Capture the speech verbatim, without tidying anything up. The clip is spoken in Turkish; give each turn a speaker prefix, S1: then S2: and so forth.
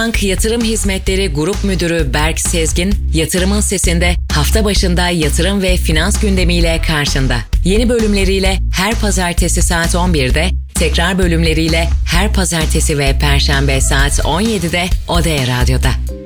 S1: Bank Yatırım Hizmetleri Grup Müdürü Berk Sezgin, Yatırımın Sesi'nde hafta başında yatırım ve finans gündemiyle karşında. Yeni bölümleriyle her pazartesi saat on birde, tekrar bölümleriyle her pazartesi ve perşembe saat on yedide Odea Radyo'da.